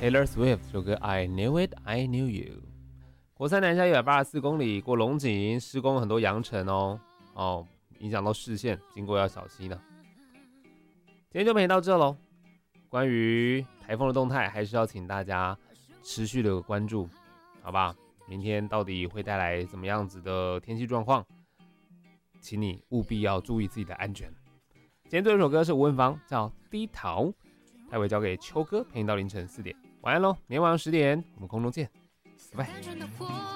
Taylor Swift 这首歌 I Knew It, I Knew You。国三南下184公里，过龙井，施工很多扬尘哦，影响到视线，经过要小心呢。今天就陪到这喽。关于台风的动态，还是要请大家持续的关注，好吧？明天到底会带来怎么样子的天气状况？请你务必要注意自己的安全。今天最后一首歌是吴文芳，叫《低桃》，待会交给秋哥，陪你到凌晨4点。晚安喽，明天晚上10点，我们空中见，拜拜。